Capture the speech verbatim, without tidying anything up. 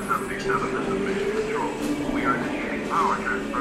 Subject seven, this is Mission Control. We are initiating power transfer.